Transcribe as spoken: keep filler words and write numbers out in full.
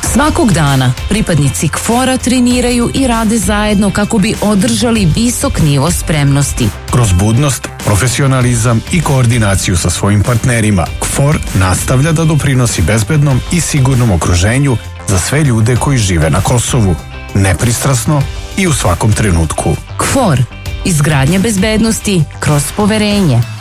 Svakog dana pripadnici K F O R-a treniraju i rade zajedno kako bi održali visok nivo spremnosti. Kroz budnost, profesionalizam i koordinaciju sa svojim partnerima, K F O R nastavlja da doprinosi bezbednom i sigurnom okruženju za sve ljude koji žive na Kosovu, nepristrasno i u svakom trenutku. K F O R. Izgradnja bezbednosti kroz poverenje.